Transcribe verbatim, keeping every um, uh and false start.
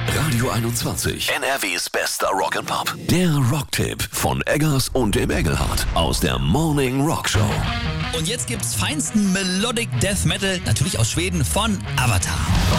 Radio einundzwanzig. N R Ws bester Rock'n'Pop. Der Rocktipp von Eggers und dem Engelhardt aus der Morning Rock Show. Und jetzt gibt's feinsten Melodic Death Metal, natürlich aus Schweden, von Avatar.